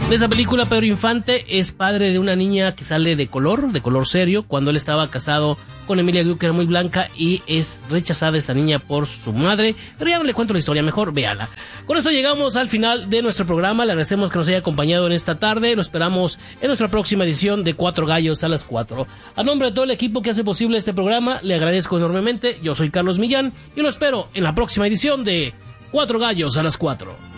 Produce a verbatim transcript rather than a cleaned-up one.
En esa película, Pedro Infante es padre de una niña que sale de color, de color serio, cuando él estaba casado con Emilia Guiú, que era muy blanca, y es rechazada esta niña por su madre. Pero ya no le cuento la historia, mejor véala. Con eso llegamos al final de nuestro programa. Le agradecemos que nos haya acompañado en esta tarde. Lo esperamos en nuestra próxima edición de Cuatro Gallos a las Cuatro. A nombre de todo el equipo que hace posible este programa, le agradezco enormemente. Yo soy Carlos Millán y lo espero en la próxima edición de Cuatro Gallos a las Cuatro.